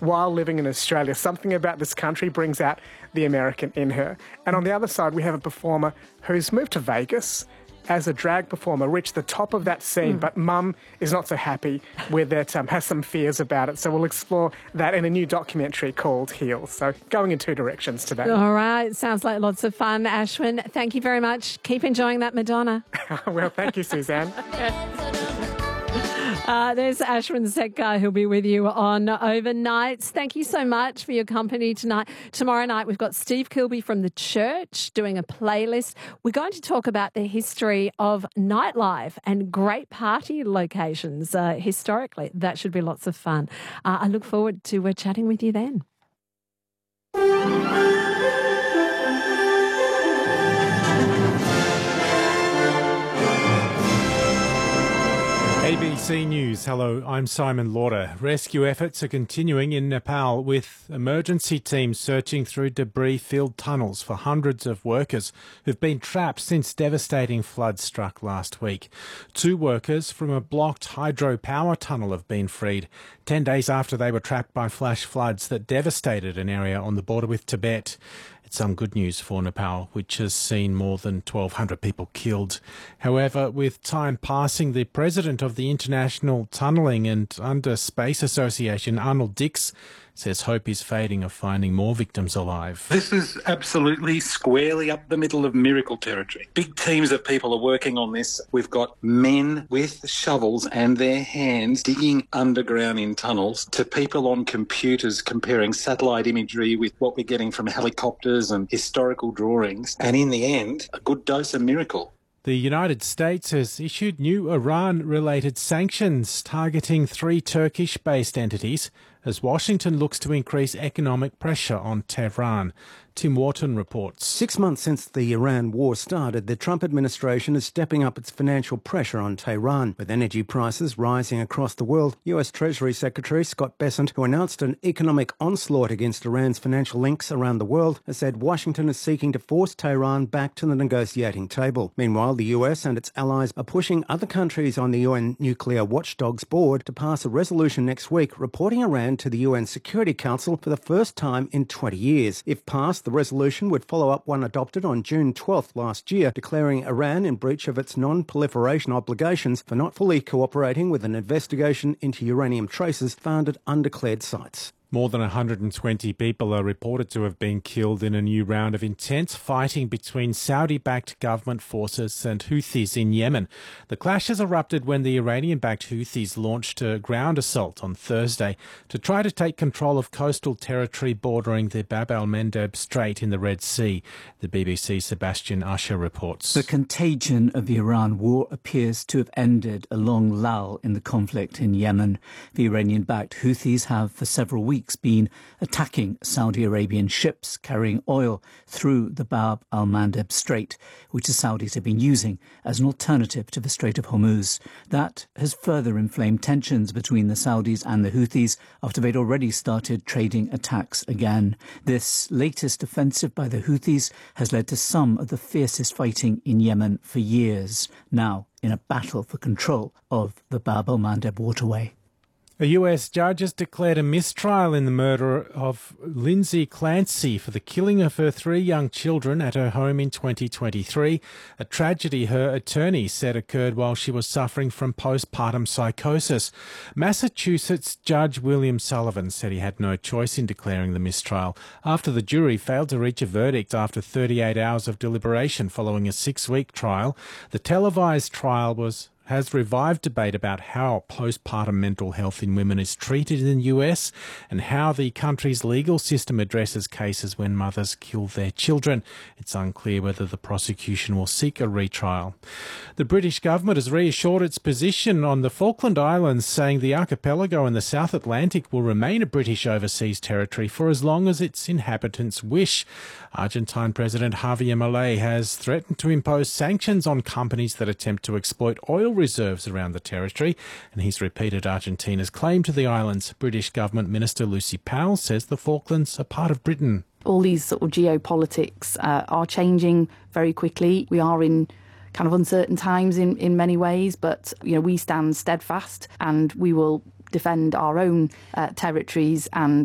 while living in Australia. Something about this country brings out the American in her. And on the other side, we have a performer who's moved to Vegas as a drag performer, reached the top of that scene, but mum is not so happy with it, has some fears about it. So we'll explore that in a new documentary called Heels. So going in two directions today. All right. Sounds like lots of fun, Ashwin. Thank you very much. Keep enjoying that Madonna. Well, thank you, Suzanne. There's Ashwin Setkar, who'll be with you on Overnights. Thank you so much for your company tonight. Tomorrow night, we've got Steve Kilby from The Church doing a playlist. We're going to talk about the history of nightlife and great party locations historically. That should be lots of fun. I look forward to chatting with you then. ABC News. Hello, I'm Simon Lauder. Rescue efforts are continuing in Nepal with emergency teams searching through debris-filled tunnels for hundreds of workers who've been trapped since devastating floods struck last week. 2 workers from a blocked hydropower tunnel have been freed 10 days after they were trapped by flash floods that devastated an area on the border with Tibet. It's some good news for Nepal, which has seen more than 1,200 people killed. However, with time passing, the president of the International Tunnelling and Underspace Association, Arnold Dix, says hope is fading of finding more victims alive. This is absolutely squarely up the middle of miracle territory. Big teams of people are working on this. We've got men with shovels and their hands digging underground in tunnels, to people on computers comparing satellite imagery with what we're getting from helicopters and historical drawings. And in the end, a good dose of miracle. The United States has issued new Iran-related sanctions targeting 3 Turkish-based entities as Washington looks to increase economic pressure on Tehran. Tim Wharton reports. 6 months since the Iran war started, the Trump administration is stepping up its financial pressure on Tehran. With energy prices rising across the world, US Treasury Secretary Scott Bessent, who announced an economic onslaught against Iran's financial links around the world, has said Washington is seeking to force Tehran back to the negotiating table. Meanwhile, the US and its allies are pushing other countries on the UN Nuclear Watchdog's board to pass a resolution next week reporting Iran to the UN Security Council for the first time in 20 years. If passed, the resolution would follow up one adopted on June 12th last year, declaring Iran in breach of its non-proliferation obligations for not fully cooperating with an investigation into uranium traces found at undeclared sites. More than 120 people are reported to have been killed in a new round of intense fighting between Saudi-backed government forces and Houthis in Yemen. The clashes erupted when the Iranian-backed Houthis launched a ground assault on Thursday to try to take control of coastal territory bordering the Bab el-Mandeb Strait in the Red Sea. The BBC's Sebastian Usher reports. The contagion of the Iran war appears to have ended a long lull in the conflict in Yemen. The Iranian-backed Houthis have for several weeks been attacking Saudi Arabian ships carrying oil through the Bab al-Mandeb Strait, which the Saudis have been using as an alternative to the Strait of Hormuz. That has further inflamed tensions between the Saudis and the Houthis after they'd already started trading attacks again. This latest offensive by the Houthis has led to some of the fiercest fighting in Yemen for years, now in a battle for control of the Bab al-Mandeb waterway. A US judge has declared a mistrial in the murder of Lindsay Clancy for the killing of her 3 young children at her home in 2023, a tragedy her attorney said occurred while she was suffering from postpartum psychosis. Massachusetts Judge William Sullivan said he had no choice in declaring the mistrial after the jury failed to reach a verdict after 38 hours of deliberation following a 6-week trial. The televised trial has revived debate about how postpartum mental health in women is treated in the US and how the country's legal system addresses cases when mothers kill their children. It's unclear whether the prosecution will seek a retrial. The British government has reassured its position on the Falkland Islands, saying the archipelago in the South Atlantic will remain a British overseas territory for as long as its inhabitants wish. Argentine President Javier Milei has threatened to impose sanctions on companies that attempt to exploit oil reserves around the territory, and he's repeated Argentina's claim to the islands. British Government Minister Lucy Powell says the Falklands are part of Britain. All these sort of geopolitics are changing very quickly. We are in kind of uncertain times in many ways, but we stand steadfast and we will defend our own territories and